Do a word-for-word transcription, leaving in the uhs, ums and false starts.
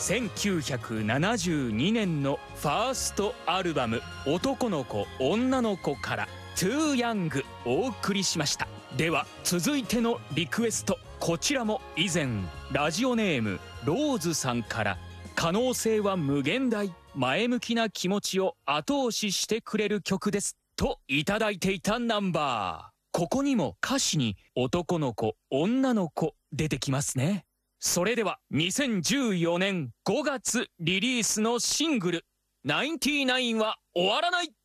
せんきゅうひゃくななじゅうにねんのファーストアルバム「男の子女の子」から「Too Young」お送りしました。では続いてのリクエスト、こちらも以前ラジオネームローズさんから「可能性は無限大、前向きな気持ちを後押ししてくれる曲です」といただいていたナンバー。ここにも歌詞に男の子女の子出てきますね。それではにせんじゅうよねんごがつリリースのシングル「ナインティナインは終わらない」。